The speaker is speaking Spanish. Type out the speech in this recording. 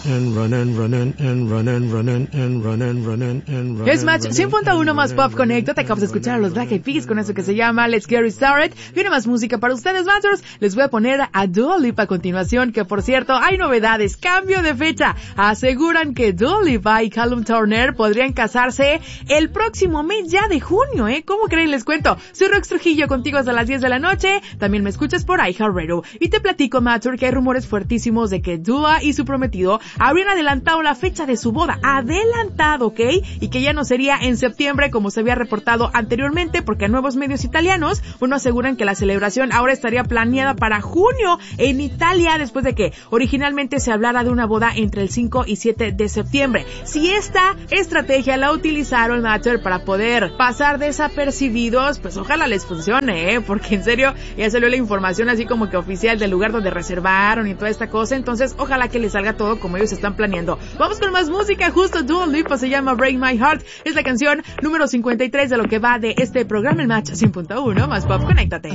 Es Match 100.1 más Pop Connecta. Te acabas de escuchar a los Black Eyed Peas con eso que se llama Let's Get It Started. Viene más música para ustedes, Masters. Les voy a poner a Dua Lipa a continuación, que por cierto, hay novedades. Cambio de fecha. Aseguran que Dua Lipa y Callum Turner podrían casarse el próximo mes ya de junio, ¿eh? ¿Cómo creen? Les cuento. Soy Rox Trujillo, contigo hasta las 10 de la noche. También me escuchas por iHeartRadio. Y te platico, Master, que hay rumores fuertísimos de que Dua y su prometido habrían adelantado la fecha de su boda. Adelantado, ¿ok? Y que ya no sería en septiembre como se había reportado anteriormente, porque nuevos medios italianos, aseguran que la celebración ahora estaría planeada para junio en Italia, después de que originalmente se hablara de una boda entre el 5 y 7 de septiembre. Si esta estrategia la utilizaron, Matter, para poder pasar desapercibidos, pues ojalá les funcione, porque en serio ya salió la información así como que oficial del lugar donde reservaron y toda esta cosa. Entonces ojalá que les salga todo como ellos están planeando. Vamos con más música. Justo Dua Lipa se llama Break My Heart. Es la canción número 53 de lo que va de este programa, el Match 100.1 más Pop. Conéctate.